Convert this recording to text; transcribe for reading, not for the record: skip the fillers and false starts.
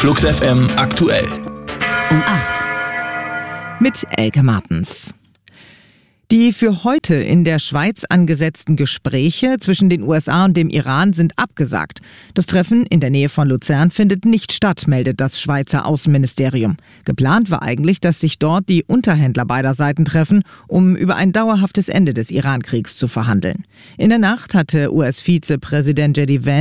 Flux FM aktuell. Um 8. Mit Elke Martens. Die für heute in der Schweiz angesetzten Gespräche zwischen den USA und dem Iran sind abgesagt. Das Treffen in der Nähe von Luzern findet nicht statt, meldet das Schweizer Außenministerium. Geplant war eigentlich, dass sich dort die Unterhändler beider Seiten treffen, um über ein dauerhaftes Ende des Iran-Kriegs zu verhandeln. In der Nacht hatte US-Vizepräsident J.D. Vance